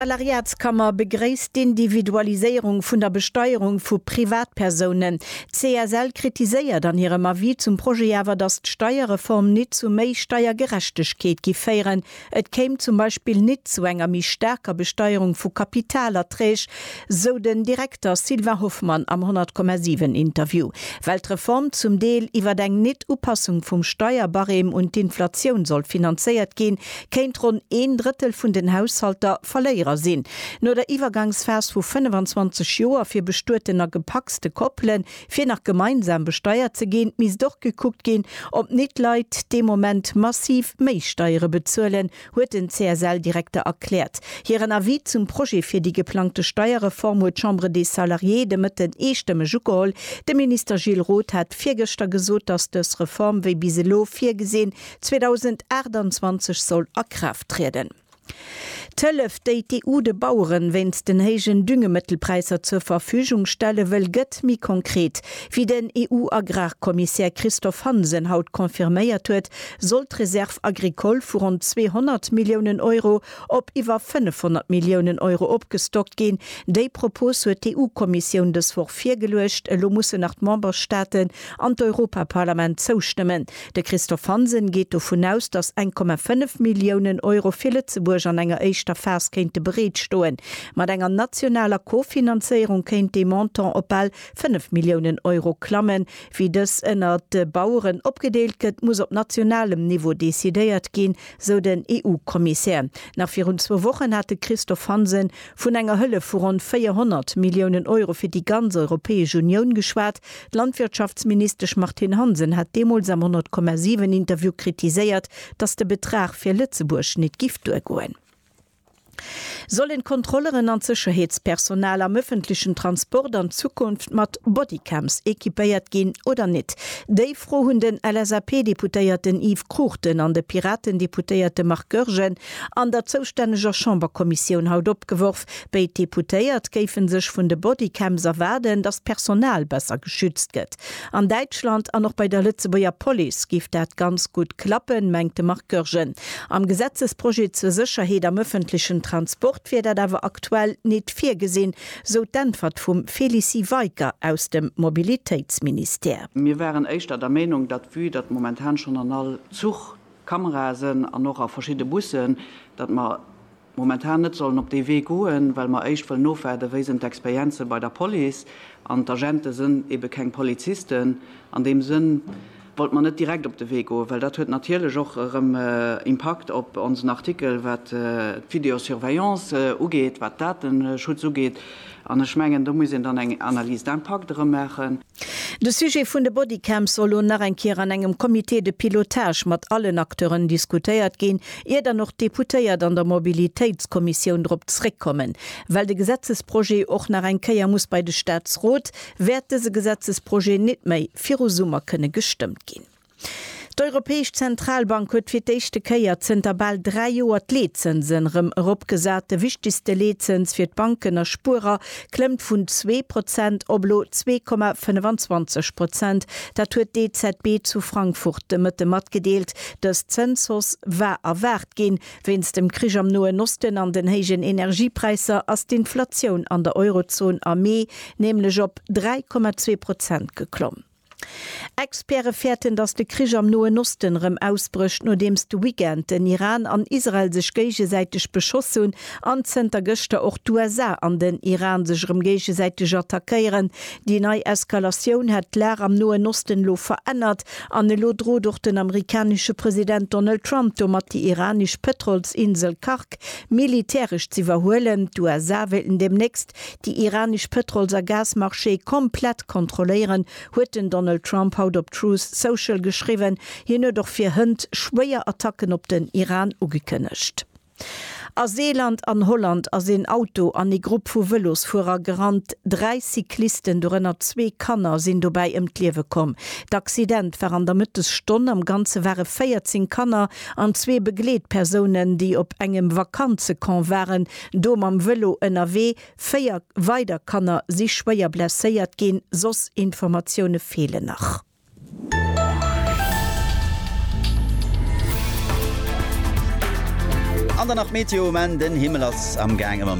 Salariatskammer begräst d'Individualisierung vun der Besteuerung vu Privatpersonen. CSL kritiseiert an ihrem Avis zum Projekt awer, dass d'Steuerreform nicht zu méi Steuergerechtigkeit geféieren. Et käm zum Beispiel nicht zu enger mi stärker Besteuerung vu Kapitalerträg, so den Direktor Silva Hoffmann am 100,7 Interview. Weil d'Reform zum Deel iwwer eng Nicht-Upassung vum Steuerbarem und d'Inflation soll finanziert gehen, kennt rund 1/3 vun den Haushalter verleieren sinn. Nur der Übergangsfers vu 25 Joer fir bestuertener gepackste Koppeln fir nach gemeinsam besteuert ze gehen, mis doch geguckt gehen, ob net Leiit dem Moment massiv Meisteuere bezuelen, huet den CSL-Direktor erklärt. Hier ein Avis zum Projekt fir die geplante Steuerreform huet Chambre des Salariés de mit den eestemme Jukol. De Minister Gilles Roth hat virgester gesot, dass das Reform wie biselo 4 gesehen 2028 soll a Kraft treten. Tëllef déi EU de Bauern wenns den hégen Düngemittelpreiser zur Verfügung stelle will gëtt mi konkret. Wie den EU-Agrarkommissär Christoph Hansen haut konfirméiert huet, sollt Reserve Agricole vu rund 200 Millionen Euro op iwwer 500 Millionen Euro opgestockt gin. Déi Propos huet die EU-Kommission des vor 4 gelecht, lo musse nach Memberstaaten an d'Europaparlament zustimmen. De Christoph Hansen geht davon aus, dass 1,5 Millionen Euro für Lützeburg an enger eischter Vers kente bereet stoen. Mat enger nationaler Kofinanzierung kennt de Montant op all 5 Millionen Euro klammen. Wie des ënner de Bauern opgedeelt gëtt, muss op nationalem Niveau desideiert gin, so den EU-Kommissär. Nach 4 Wochen hatte Christoph Hansen vun enger Hëlle vu rund 400 Millionen Euro fir die ganze Europäische Union geschwart. Landwirtschaftsminister Martin Hansen hat demals am 100,7 Interview kritisiert, dass der Betrag fir Lützeburg net gift durchgoen. Sollen Kontrolleuren an Sicherheitspersonal am öffentlichen Transport an Zukunft mat Bodycams ekipéiert gehen oder nicht? Dei froh hun den LSAP-Deputéierten Yves Kruchten an de Piraten-Deputéierte Marc Görgen an der zuständiger Chamberkommission haut opgeworfen. Bei Deputéiert geifen sich vun de Bodycams erwerden, dass Personal besser geschützt wird. An Deutschland an noch bei der Lützeburger Police gift dat ganz gut klappen, meinte Marc Görgen. Am Gesetzesprojekt zur Sicherheit am öffentlichen Transport wird er aber aktuell nicht viel gesehen, so Denfert vom Felicie Weicker aus dem Mobilitätsministerium. Wir wären echt der Meinung, dass wir das momentan schon an all Zugkamerasen an noch auf verschiedene Bussen, dass man momentan nicht sollen auf die Weg gehen, weil man echt will nur wir sind Experienzen bei der Police und die Agenten sind eben keine Polizisten. An dem Sinn wollte man nicht direkt auf den Weg gehen, weil das hat natürlich auch Impact auf unseren Artikel, was Videosurveillance angeht, was Datenschutz angeht. An Schmengen da muss dann eine Analyse d'impact machen. De Sujet vun de Bodycam soll nach enkeer an engem Komitee de Pilotage mat allen Akteuren diskutiert gehen, ehe dann noch Deputéiert an der Mobilitätskommission drop zurückkommen. Weil de Gesetzesprojekt auch nach enkeier muss bei de Staatsrot, wird diese Gesetzesprojekt nicht mehr für Summer könne gestimmt gehen. Die Europäische Zentralbank hat für die erste Keier bald 3 Jahre die Lizenzen herabgesagt. Die wichtigste Lizenz für die Banken und Spurer klemmt von 2% auf 2,25%. Das hat die EZB zu Frankfurt mit dem gedeelt. Das Zensus war erwartet gehen, wenn es dem Krieg am Nahen Osten an den hohen Energiepreisen als die Inflation an der Eurozone Armee nämlich auf 3,2% geklommen. Experten fährten, dass der Krieg am Nahen Osten ausbricht, nachdem der Weekend den Iran an Israel sich gegenseitig beschossen und Center gestern auch die USA an den Iran sich gegenseitig attackieren. Die neue Eskalation hat die Lage am Nahen Osten verändert. An lo droht durch den amerikanischen Präsident Donald Trump, damit die iranische Petrolsinsel Kark militärisch zu überholen. Die USA wollen demnächst die iranische Petrol- und Gasmarché komplett kontrollieren, hat Donald Trump haut op Truth Social geschrieben, hier doch für Hund schwer Attacken op den Iran ugekönnecht. A Seeland an Holland as en Auto an die Gruppe vu Velosfuer gerant 3 Cyklisten durnnner 2 Kanner sind dabei im Liewe kom. D'accident war an der Mittesstunde am ganze waren 14 Kanner an 2 Begleitpersonen, die op engem Vakanzekon waren, dom am Velo NRW 4 weiter Kanner sich schwer blessiert gehen, sos Informationen fehlen nach. Ander nach Meteo man den Himmel ass am Gang immer